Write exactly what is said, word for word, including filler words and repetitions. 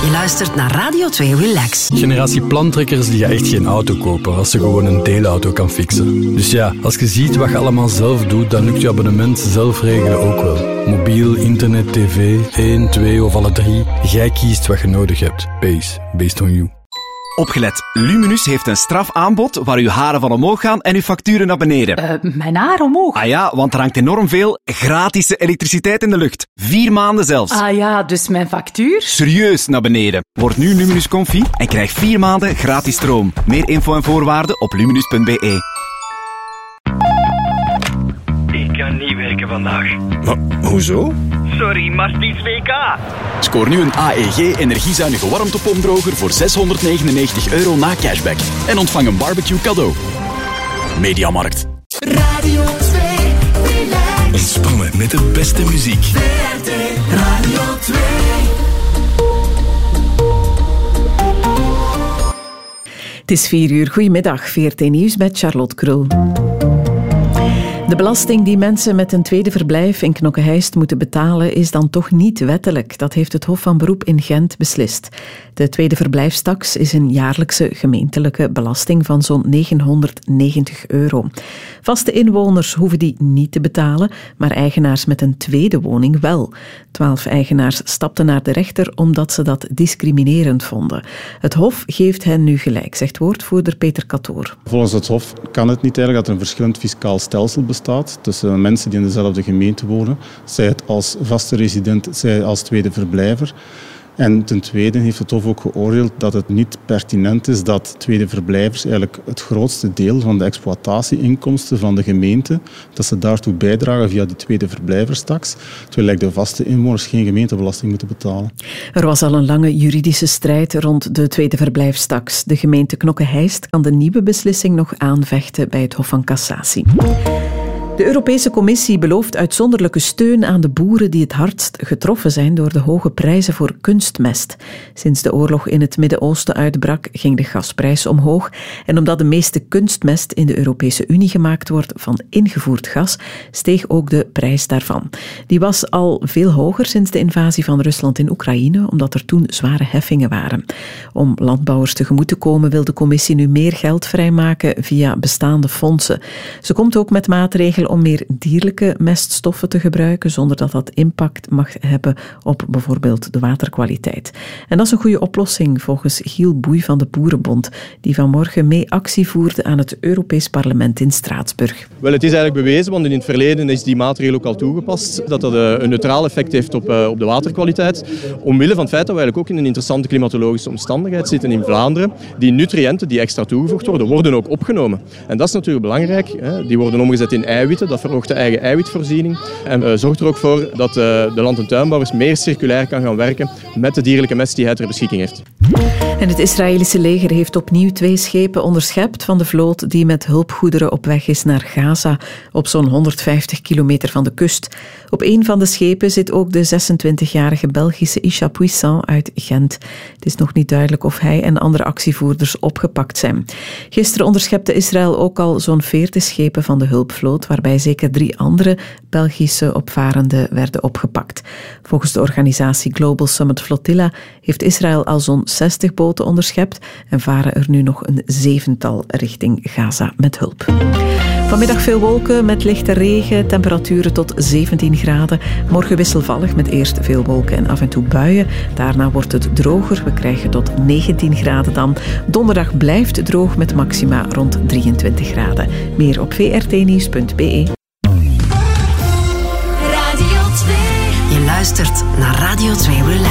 Je luistert naar Radio twee Relax. Generatie plantrekkers die gaan echt geen auto kopen als ze gewoon een deelauto kan fixen. Dus ja, als je ziet wat je allemaal zelf doet, dan lukt je abonnement zelf regelen ook wel. Mobiel, internet, tv, één, twee of alle drie. Jij kiest wat je nodig hebt. Base, based on you. Opgelet, Luminus heeft een strafaanbod waar uw haren van omhoog gaan en uw facturen naar beneden. Uh, mijn haar omhoog? Ah ja, want er hangt enorm veel gratis elektriciteit in de lucht. Vier maanden zelfs. Ah ja, dus mijn factuur? Serieus naar beneden. Word nu Luminus Comfy en krijg vier maanden gratis stroom. Meer info en voorwaarden op luminus punt b e. Ik kan niet werken vandaag. Maar hoezo? Sorry, maar het is W K. Scoor nu een A E G energiezuinige warmtepompdroger voor zeshonderdnegenennegentig euro na cashback. En ontvang een barbecue cadeau. Mediamarkt. Radio twee, relax. Ontspannen met de beste muziek. V R T Radio twee. Het is vier uur. Goedemiddag. V R T Nieuws met Charlotte Krul. De belasting die mensen met een tweede verblijf in Knokke-Heist moeten betalen is dan toch niet wettelijk. Dat heeft het Hof van Beroep in Gent beslist. De tweede verblijfstaks is een jaarlijkse gemeentelijke belasting van zo'n negenhonderdnegentig euro. Vaste inwoners hoeven die niet te betalen, maar eigenaars met een tweede woning wel. Twaalf eigenaars stapten naar de rechter omdat ze dat discriminerend vonden. Het Hof geeft hen nu gelijk, zegt woordvoerder Peter Katoor. Volgens het Hof kan het niet eigenlijk dat er een verschillend fiscaal stelsel bestaat tussen mensen die in dezelfde gemeente wonen, zij het als vaste resident, zij als tweede verblijver. En ten tweede heeft het Hof ook geoordeeld dat het niet pertinent is dat tweede verblijvers eigenlijk het grootste deel van de exploitatieinkomsten van de gemeente, dat ze daartoe bijdragen via die tweede verblijverstaks, terwijl de vaste inwoners geen gemeentebelasting moeten betalen. Er was al een lange juridische strijd rond de tweede verblijfstaks. De gemeente Knokke-Heist kan de nieuwe beslissing nog aanvechten bij het Hof van Cassatie. De Europese Commissie belooft uitzonderlijke steun aan de boeren die het hardst getroffen zijn door de hoge prijzen voor kunstmest. Sinds de oorlog in het Midden-Oosten uitbrak, ging de gasprijs omhoog. En omdat de meeste kunstmest in de Europese Unie gemaakt wordt van ingevoerd gas, steeg ook de prijs daarvan. Die was al veel hoger sinds de invasie van Rusland in Oekraïne, omdat er toen zware heffingen waren. Om landbouwers tegemoet te komen wil de Commissie nu meer geld vrijmaken via bestaande fondsen. Ze komt ook met maatregelen om meer dierlijke meststoffen te gebruiken, zonder dat dat impact mag hebben op bijvoorbeeld de waterkwaliteit. En dat is een goede oplossing volgens Giel Boei van de Boerenbond, die vanmorgen mee actie voerde aan het Europees Parlement in Straatsburg. Wel, het is eigenlijk bewezen, want in het verleden is die maatregel ook al toegepast, dat dat een neutraal effect heeft op, op de waterkwaliteit. Omwille van het feit dat we eigenlijk ook in een interessante klimatologische omstandigheid zitten in Vlaanderen. Die nutriënten die extra toegevoegd worden, worden ook opgenomen. En dat is natuurlijk belangrijk. Hè. Die worden omgezet in eiwitten. Dat verhoogt de eigen eiwitvoorziening en uh, zorgt er ook voor dat uh, de land- en tuinbouwers meer circulair kan gaan werken met de dierlijke mest die hij ter beschikking heeft. En het Israëlische leger heeft opnieuw twee schepen onderschept van de vloot die met hulpgoederen op weg is naar Gaza, op zo'n honderdvijftig kilometer van de kust. Op een van de schepen zit ook de zesentwintigjarige Belgische Isha Puissant uit Gent. Het is nog niet duidelijk of hij en andere actievoerders opgepakt zijn. Gisteren onderschepte Israël ook al zo'n veertig schepen van de hulpvloot, waarbij zeker drie andere Belgische opvarenden werden opgepakt. Volgens de organisatie Global Summit Flotilla heeft Israël al zo'n zestig boten onderschept en varen er nu nog een zevental richting Gaza met hulp. Vanmiddag veel wolken met lichte regen, temperaturen tot zeventien graden. Morgen wisselvallig met eerst veel wolken en af en toe buien. Daarna wordt het droger, we krijgen tot negentien graden dan. Donderdag blijft droog met maxima rond drieëntwintig graden. Meer op v r t nieuws punt b e. Je luistert naar Radio twee Relax.